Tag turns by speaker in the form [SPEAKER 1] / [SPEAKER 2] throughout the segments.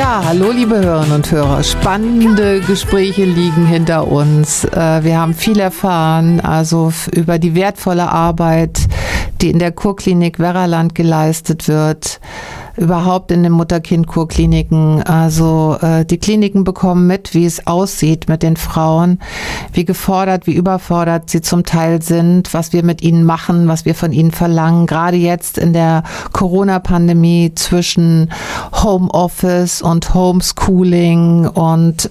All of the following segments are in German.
[SPEAKER 1] Ja, hallo liebe Hörerinnen und Hörer. Spannende Gespräche liegen hinter uns. Wir haben viel erfahren, also über die wertvolle Arbeit, die in der Kurklinik Werraland geleistet wird, überhaupt in den Mutter-Kind-Kurkliniken. Also die Kliniken bekommen mit, wie es aussieht mit den Frauen, wie gefordert, wie überfordert sie zum Teil sind, was wir mit ihnen machen, was wir von ihnen verlangen. Gerade jetzt in der Corona-Pandemie zwischen Homeoffice und Homeschooling und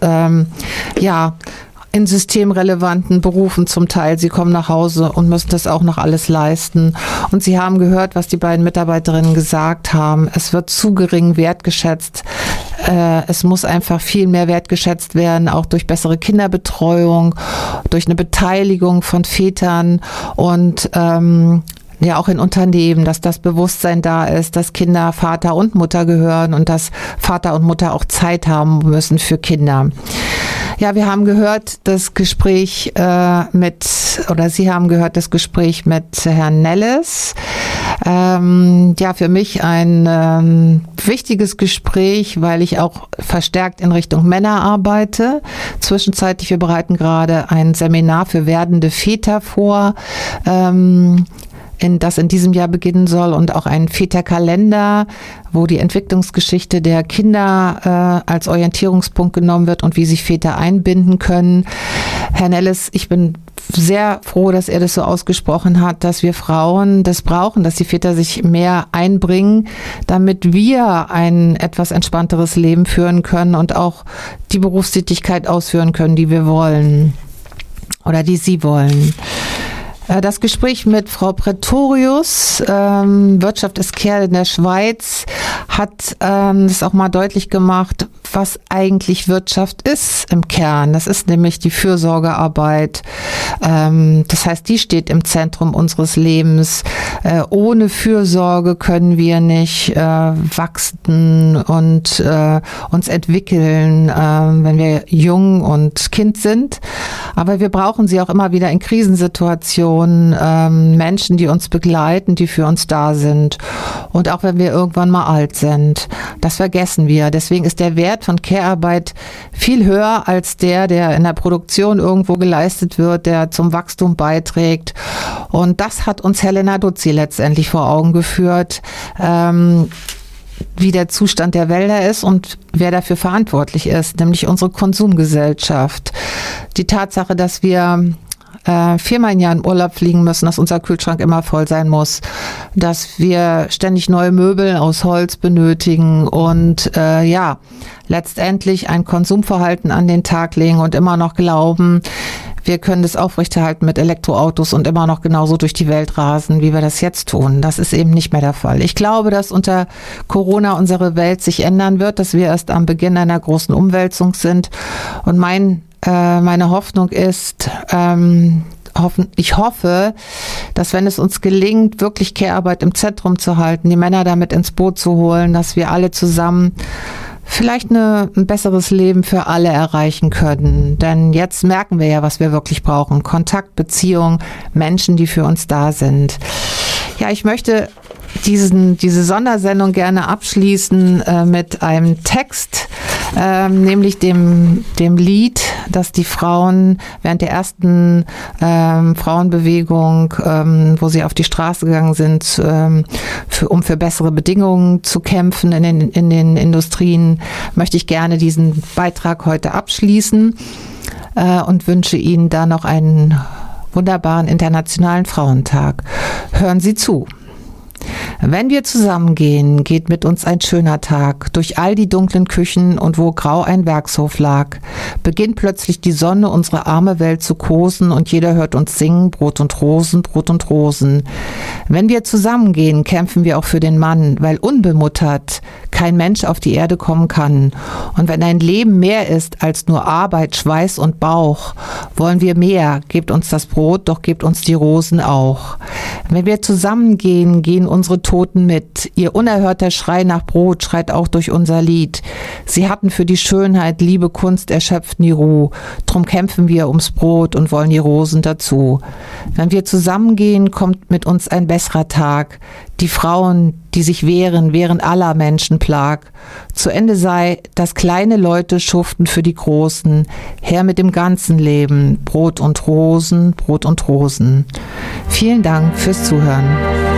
[SPEAKER 1] in systemrelevanten Berufen zum Teil. Sie kommen nach Hause und müssen das auch noch alles leisten. Und Sie haben gehört, was die beiden Mitarbeiterinnen gesagt haben. Es wird zu gering wertgeschätzt. Es muss einfach viel mehr wertgeschätzt werden, auch durch bessere Kinderbetreuung, durch eine Beteiligung von Vätern und auch in Unternehmen, dass das Bewusstsein da ist, dass Kinder Vater und Mutter gehören und dass Vater und Mutter auch Zeit haben müssen für Kinder. Ja, wir haben gehört das Gespräch Sie haben gehört das Gespräch mit Herrn Nelles. Für mich ein wichtiges Gespräch, weil ich auch verstärkt in Richtung Männer arbeite. Zwischenzeitlich, wir bereiten gerade ein Seminar für werdende Väter vor, das in diesem Jahr beginnen soll, und auch einen Väterkalender, wo die Entwicklungsgeschichte der Kinder als Orientierungspunkt genommen wird und wie sich Väter einbinden können. Herr Nelles, ich bin sehr froh, dass er das so ausgesprochen hat, dass wir Frauen das brauchen, dass die Väter sich mehr einbringen, damit wir ein etwas entspannteres Leben führen können und auch die Berufstätigkeit ausführen können, die wir wollen oder die Sie wollen. Das Gespräch mit Frau Pretorius, Wirtschaft ist Care in der Schweiz, hat das auch mal deutlich gemacht, was eigentlich Wirtschaft ist im Kern. Das ist nämlich die Fürsorgearbeit. Das heißt, die steht im Zentrum unseres Lebens. Ohne Fürsorge können wir nicht wachsen und uns entwickeln, wenn wir jung und Kind sind. Aber wir brauchen sie auch immer wieder in Krisensituationen. Menschen, die uns begleiten, die für uns da sind. Und auch wenn wir irgendwann mal alt sind. Das vergessen wir. Deswegen ist der Wert von Care-Arbeit viel höher als der in der Produktion irgendwo geleistet wird, der zum Wachstum beiträgt. Und das hat uns Helena Duzzi letztendlich vor Augen geführt, wie der Zustand der Wälder ist und wer dafür verantwortlich ist, nämlich unsere Konsumgesellschaft. Die Tatsache, dass wir 4-mal im Jahr in Urlaub fliegen müssen, dass unser Kühlschrank immer voll sein muss, dass wir ständig neue Möbel aus Holz benötigen und letztendlich ein Konsumverhalten an den Tag legen und immer noch glauben, wir können das aufrechterhalten mit Elektroautos und immer noch genauso durch die Welt rasen, wie wir das jetzt tun. Das ist eben nicht mehr der Fall. Ich glaube, dass unter Corona unsere Welt sich ändern wird, dass wir erst am Beginn einer großen Umwälzung sind. Und meine Hoffnung ist, ich hoffe, dass wenn es uns gelingt, wirklich Care-Arbeit im Zentrum zu halten, die Männer damit ins Boot zu holen, dass wir alle zusammen vielleicht ein besseres Leben für alle erreichen können. Denn jetzt merken wir ja, was wir wirklich brauchen. Kontakt, Beziehung, Menschen, die für uns da sind. Ja, ich möchte diese Sondersendung gerne abschließen mit einem Text, nämlich dem Lied, das die Frauen während der ersten Frauenbewegung, wo sie auf die Straße gegangen sind, um für bessere Bedingungen zu kämpfen in den Industrien, möchte ich gerne diesen Beitrag heute abschließen und wünsche Ihnen da noch einen wunderbaren Internationalen Frauentag. Hören Sie zu. Wenn wir zusammengehen, geht mit uns ein schöner Tag, durch all die dunklen Küchen und wo grau ein Werkshof lag, beginnt plötzlich die Sonne unsere arme Welt zu kosen und jeder hört uns singen, Brot und Rosen, Brot und Rosen. Wenn wir zusammengehen, kämpfen wir auch für den Mann, weil unbemuttert kein Mensch auf die Erde kommen kann. Und wenn ein Leben mehr ist als nur Arbeit, Schweiß und Bauch, wollen wir mehr, gebt uns das Brot, doch gebt uns die Rosen auch. Wenn wir zusammengehen, gehen unsere Toten mit. Ihr unerhörter Schrei nach Brot schreit auch durch unser Lied. Sie hatten für die Schönheit, Liebe, Kunst erschöpft nie Ruhe. Drum kämpfen wir ums Brot und wollen die Rosen dazu. Wenn wir zusammengehen, kommt mit uns ein besserer Tag. die Frauen, die sich wehren aller Menschenplag. Zu Ende sei, dass kleine Leute schuften für die Großen. Her mit dem ganzen Leben, Brot und Rosen, Brot und Rosen. Vielen Dank fürs Zuhören.